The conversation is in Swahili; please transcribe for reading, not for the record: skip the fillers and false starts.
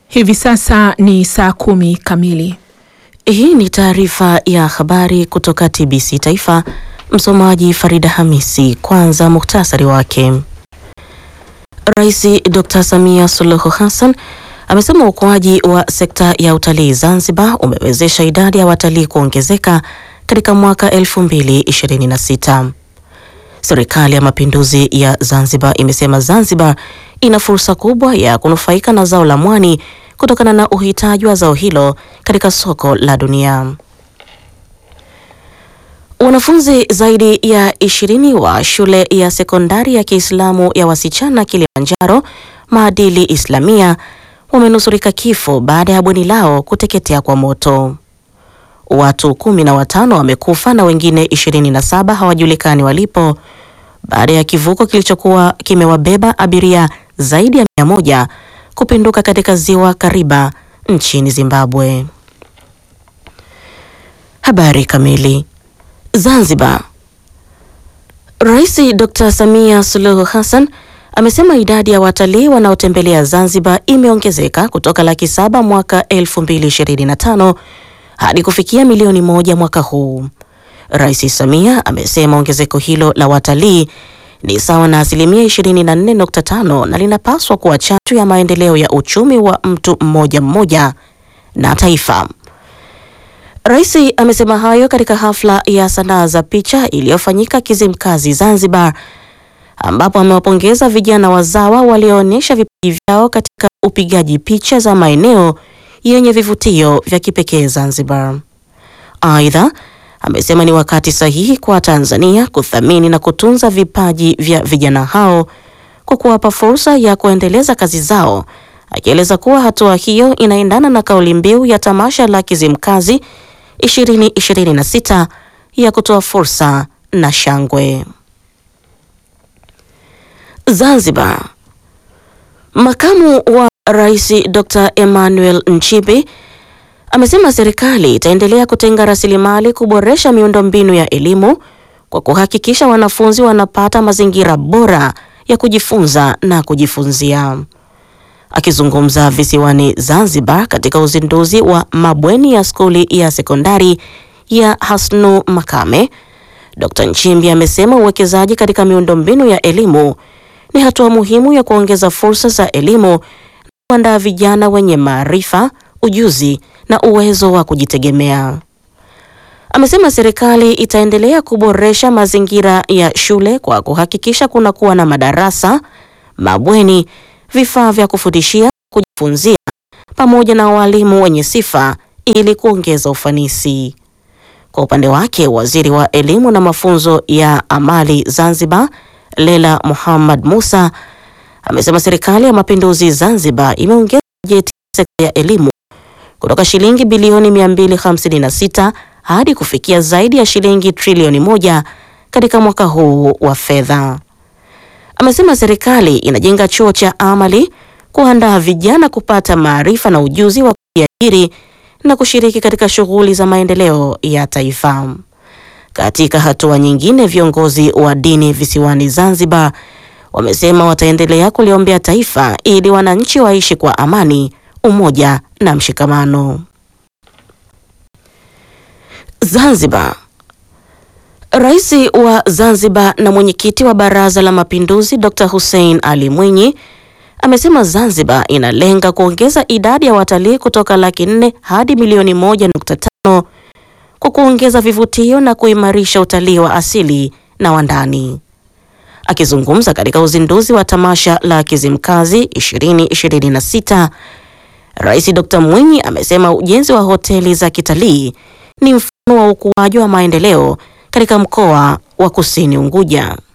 Hivi sasa ni saa 10 kamili. Hii ni taarifa ya habari kutoka TBC Taifa. Msomaji Farida Hamisi. Kwanza muhtasari wake. Rais Dr. Samia Suluhu Hassan amesema ukuaji wa sekta ya utalii Zanzibar umewezesha idadi ya watalii kuongezeka katika mwaka 2026. Serikali ya Mapinduzi ya Zanzibar imesema Zanzibar ina fursa kubwa ya kunufaika na zao la mwani kutokana na uhitaji wa zao hilo katika soko la dunia. Wanafunzi zaidi ya 20 wa shule ya sekondari ya Kiislamu ya wasichana Kilimanjaro Maadili Islamia wamenusurika kifo baada ya bweni lao kuteketea kwa moto. Watu 15 wamekufa na wengine 27 hawajulikani walipo baada ya kivuko kilichokuwa kimewabeba abiria zaidi ya 100 kupinduka katika ziwa Kariba nchini Zimbabwe. Habari kamili. Zanzibar. Rais Dr. Samia Suluhu Hassan amesema idadi ya watalii wanaotembelea Zanzibar imeongezeka kutoka 700,000 mwaka 2025 hadi kufikia milioni 1 mwaka huu. Rais Samia amesema ongezeko hilo la watalii ni sawa na 24.5% na linapaswa kuwa chachu ya maendeleo ya uchumi wa mtu mmoja mmoja na taifa. Rais amesema hayo katika hafla ya sanaa za picha iliyofanyika Kizimkazi Zanzibar, ambapo amewapongeza vijana wazawa walioonyesha vipaji vyao katika upigaji picha za maeneo yenye vivutio vya kipekee Zanzibar. Aidha, amesema ni wakati sahihi kwa Tanzania kuthamini na kutunza vipaji vya vijana hao kwa kuwapa fursa ya kuendeleza kazi zao, akieleza kuwa hatua hiyo inaendana na kauli mbiu ya tamasha la Kizimkazi 2026 ya kutoa fursa na shangwe. Zanzibar. Makamu wa Rais Dr. Emmanuel Nchimbi amesema serikali itaendelea kutenga rasilimali kuboresha miundombinu ya elimu kwa kuhakikisha wanafunzi wanapata mazingira bora ya kujifunza na kujifunzia. Akizungumza visiwani Zanzibar katika uzinduzi wa mabweni ya skuli ya sekondari ya Hasnu Makame, Dr. Nchimbi amesema uwekezaji katika miundombinu ya elimu ni hatua muhimu ya kuongeza fursa za elimu na kuandaa vijana wenye maarifa, ujuzi na uwezo wa kujitegemea. Amesema serikali itaendelea kuboresha mazingira ya shule kwa kuhakikisha kuna kuwa na madarasa, mabweni, vifaa vya kufundishia, kujifunzia pamoja na walimu wenye sifa ili kuongeza ufanisi. Kwa upande wake, Waziri wa Elimu na Mafunzo ya Amali Zanzibar, Lela Muhammad Musa, amesema serikali ya Mapinduzi Zanzibar imeongeza bajeti ya sekta ya elimu kutoka shilingi bilioni 256 hadi kufikia zaidi ya shilingi trilioni 1 katika mwaka huu wa fedha. Amesema serikali inajenga chuo cha amali kuandaa vijana kupata maarifa na ujuzi wa kujiajiri na kushiriki katika shughuli za maendeleo ya taifa. Katika hatua nyingine, viongozi wa dini visiwani Zanzibar wamesema wataendelea kuliombea taifa ili wananchi waishi kwa amani, umoja na mshikamano. Zanzibar. Rais wa Zanzibar na mwenyekiti wa Baraza la Mapinduzi Dr. Hussein Ali Mwinyi amesema Zanzibar inalenga kuongeza idadi ya watalii kutoka 400,000 hadi milioni 1.5 kwa kuongeza vivutio na kuimarisha utalii wa asili na wa ndani. Akizungumza katika uzinduzi wa tamasha la Kizimkazi 2026, Rais Dr. Mwinyi amesema ujenzi wa hoteli za kitalii ni mfano wa ukuaji wa maendeleo katika mkoa wa Kusini Unguja.